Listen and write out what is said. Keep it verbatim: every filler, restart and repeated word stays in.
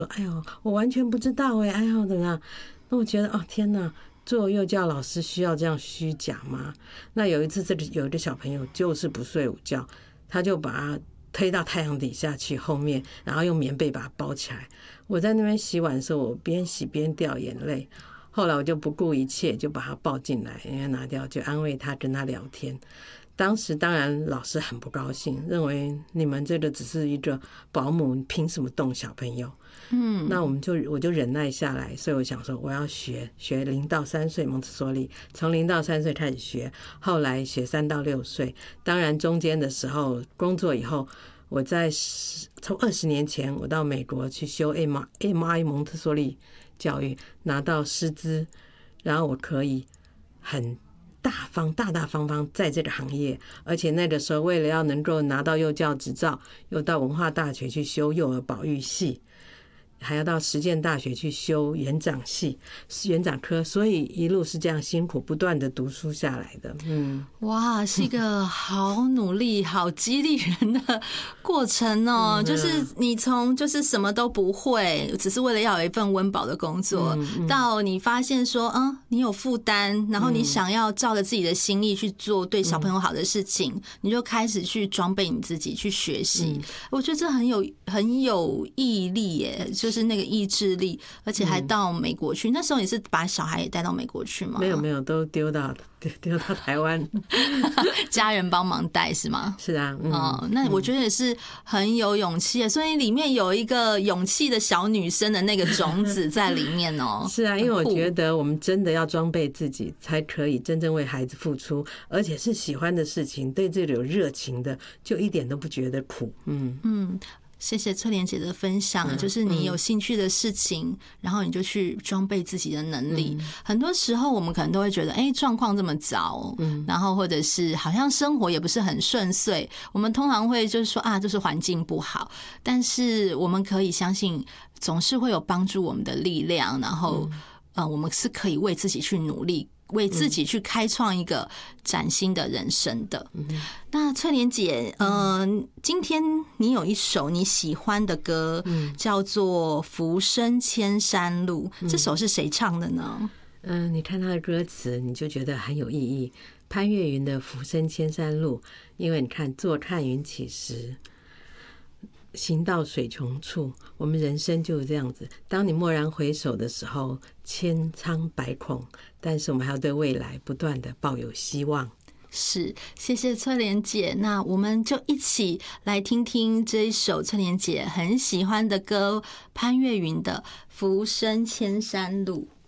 哎呦，我完全不知道哎、欸，哎呦怎么样？那我觉得哦天哪，做幼教老师需要这样虚假吗？那有一次，这里有一个小朋友就是不睡午觉，他就把他推到太阳底下去后面，然后用棉被把他包起来。我在那边洗碗的时候，我边洗边掉眼泪。后来我就不顾一切，就把他抱进来，人家拿掉，就安慰他，跟他聊天。当时当然老师很不高兴，认为你们这个只是一个保姆，凭什么动小朋友？嗯，那我们就我就忍耐下来，所以我想说我要学学零到三岁蒙特梭利，从零到三岁开始学，后来学三到六岁。当然中间的时候工作以后，我在从二十年前我到美国去修 M I 蒙特梭利教育，拿到师资，然后我可以很大方大大方方在这个行业，而且那个时候为了要能够拿到幼教执照，又到文化大学去修幼儿保育系，还要到实践大学去修园长系、园长科，所以一路是这样辛苦不断的读书下来的。嗯， 哇，是一个好努力、好激励人的过程哦。嗯、就是你从就是什么都不会，只是为了要有一份温饱的工作，嗯嗯、到你发现说，嗯，你有负担，然后你想要照着自己的心意去做对小朋友好的事情，嗯、你就开始去装备你自己，去学习。嗯、我觉得这很有很有毅力耶，就。就是那个意志力，而且还到美国去。嗯、那时候你是把小孩也带到美国去吗？ 没有没有，都丢到丢到台湾， 家人帮忙带是吗？ 是啊，嗯、 哦，那我觉得也是很有勇气，所以里面有一个勇气的小女生的那个种子在里面哦。 是啊，因为我觉得我们真的要装备自己，才可以真正为孩子付出，而且是喜欢的事情，对这里有热情的，就一点都不觉得苦。嗯嗯。谢谢翠莲姐的分享，就是你有兴趣的事情，然后你就去装备自己的能力。很多时候我们可能都会觉得，哎，状况这么糟，然后或者是好像生活也不是很顺遂，我们通常会就是说啊，就是环境不好。但是我们可以相信，总是会有帮助我们的力量，然后呃，我们是可以为自己去努力。为自己去开创一个崭新的人生的。嗯、那翠莲姐，呃，今天你有一首你喜欢的歌，嗯、叫做《浮生千山路》，嗯、这首是谁唱的呢？ 嗯、呃，你看它的歌词，你就觉得很有意义。潘越云的《浮生千山路》，因为你看坐看云起时，行到水穷处，我们人生就是这样子。当你蓦然回首的时候，千疮百孔，但是我们还要对未来不断的抱有希望。 是，谢谢翠莲姐。那我们就一起来听听这一首翠莲姐很喜欢的歌，潘越云的《浮生千山路》。